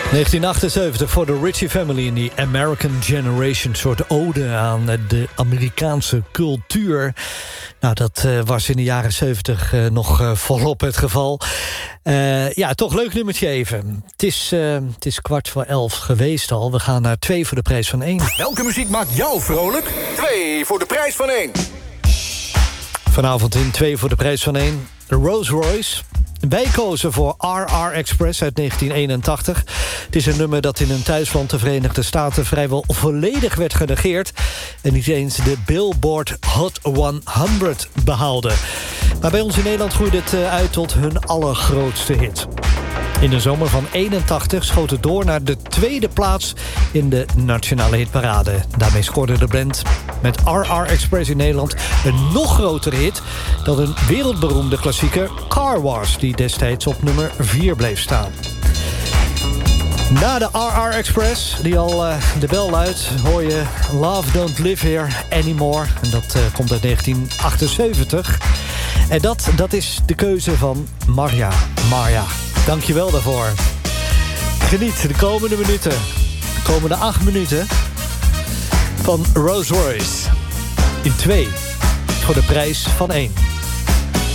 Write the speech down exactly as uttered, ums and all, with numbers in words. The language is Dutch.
negentien achtenzeventig voor de Ritchie Family in die American Generation. Een soort ode aan de Amerikaanse cultuur. Nou, dat uh, was in de jaren zeventig uh, nog uh, volop het geval. Uh, ja, toch leuk nummertje even. Het is, uh, het is kwart voor elf geweest al. We gaan naar twee voor de prijs van één. Welke muziek maakt jou vrolijk? Twee voor de prijs van één. Vanavond in twee voor de prijs van één. Rolls Royce. Wij kozen voor R R Express uit negentien eenentachtig. Het is een nummer dat in hun thuisland, de Verenigde Staten, vrijwel volledig werd genegeerd en niet eens de Billboard Hot honderd behaalde. Maar bij ons in Nederland groeide het uit tot hun allergrootste hit. In de zomer van eenentachtig schoot het door naar de tweede plaats in de nationale hitparade. Daarmee scoorde de band met R R Express in Nederland een nog grotere hit dan een wereldberoemde klassieker Car Wash, die destijds op nummer vier bleef staan. Na de R R Express, die al uh, de bel luidt, hoor je Love Don't Live Here Anymore. En dat uh, komt uit negentien achtenzeventig. En dat, dat is de keuze van Marja. Marja, dank je wel daarvoor. Geniet de komende minuten, de komende acht minuten van Rolls Royce. In twee voor de prijs van één.